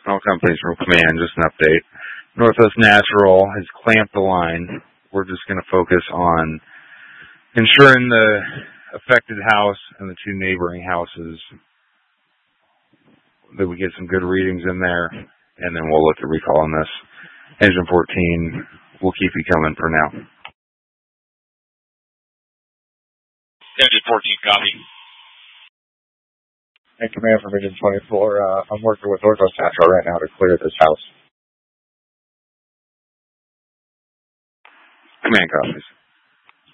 All companies from command, just an update. Northwest Natural has clamped the line. We're just going to focus on ensuring the affected house and the two neighboring houses that we get some good readings in there, and then we'll look at recalling this. Engine 14, we'll keep you coming for now. Engine 14, copy. And command from Engine 24, I'm working with Northwest Natural right now to clear this house. Command copies.